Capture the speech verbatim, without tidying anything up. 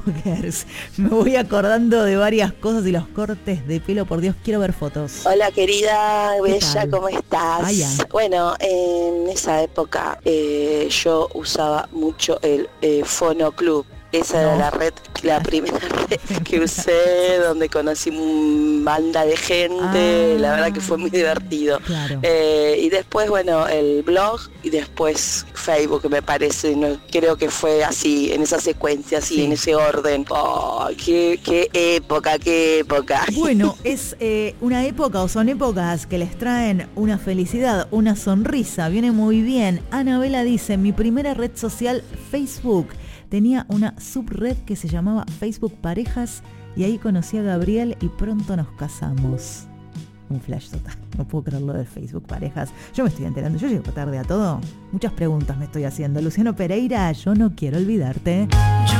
Me voy acordando de varias cosas y los cortes de pelo, por Dios, quiero ver fotos. Hola querida, bella, ¿cómo estás? Vaya. Bueno, en esa época eh, yo usaba mucho el eh, Fono Club. Esa No. era la red, la primera red que usé, donde conocí una banda de gente, Ah, la verdad que fue muy divertido. Claro. Eh, y después, bueno, el blog y después Facebook, me parece, no, creo que fue así, en esa secuencia, así, Sí. en ese orden. Oh, qué, qué época, qué época. Bueno, es eh, una época o son épocas que les traen una felicidad, una sonrisa, viene muy bien. Anabela dice, mi primera red social, Facebook. Tenía una subred que se llamaba Facebook Parejas y ahí conocí a Gabriel y pronto nos casamos. Un flash total, no puedo creer lo de Facebook Parejas. Yo me estoy enterando, yo llego tarde a todo. Muchas preguntas me estoy haciendo. Luciano Pereira, yo no quiero olvidarte. Yo